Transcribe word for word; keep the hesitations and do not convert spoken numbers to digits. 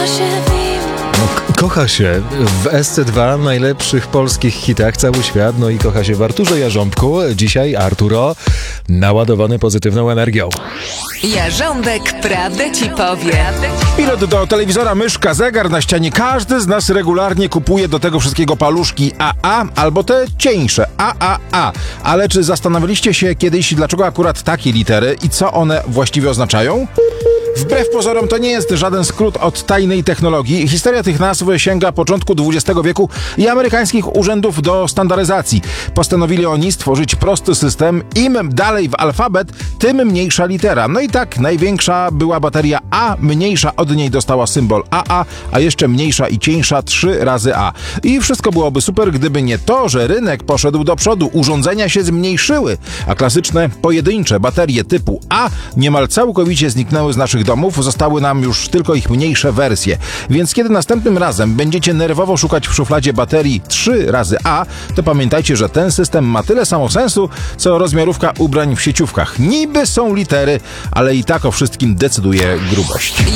się w nim. No, kocha się w S C dwa, najlepszych polskich hitach, cały świat, no i kocha się w Arturze Jarząbku. Dzisiaj Arturo naładowany pozytywną energią. Jarząbek prawdę ci powie. Pilot do telewizora, myszka, zegar na ścianie. Każdy z nas regularnie kupuje do tego wszystkiego paluszki A A albo te cieńsze A A A. Ale czy zastanawialiście się kiedyś, dlaczego akurat takie litery i co one właściwie oznaczają? Wbrew pozorom to nie jest żaden skrót od tajnej technologii. Historia tych nazw sięga początku dwudziestego wieku i amerykańskich urzędów do standaryzacji. Postanowili oni stworzyć prosty system. Im dalej w alfabet, tym mniejsza litera. No i tak największa była bateria A, mniejsza od niej dostała symbol A A, a jeszcze mniejsza i cieńsza trzy razy A. I wszystko byłoby super, gdyby nie to, że rynek poszedł do przodu, urządzenia się zmniejszyły, a klasyczne, pojedyncze baterie typu A niemal całkowicie zniknęły z naszych domów, zostały nam już tylko ich mniejsze wersje. Więc kiedy następnym razem będziecie nerwowo szukać w szufladzie baterii trzy razy A, to pamiętajcie, że ten system ma tyle samo sensu, co rozmiarówka ubrań w sieciówkach. Niby są litery, ale i tak o wszystkim decyduje grubość.